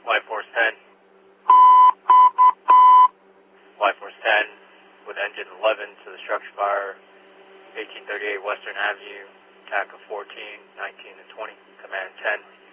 Flight Force 10. Flight Force 10 with engine 11 to the structure fire, 1838 Western Avenue, TACA 14, 19 and 20, command 10.